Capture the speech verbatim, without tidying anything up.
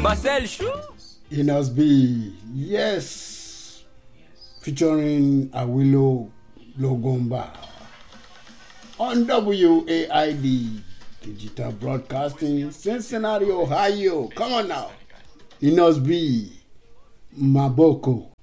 Marcel Chou. Enos B. Yes. Featuring Awilo Logomba. On W A I D Digital Broadcasting, Cincinnati, Ohio. Come on now. Enos B. Maboko.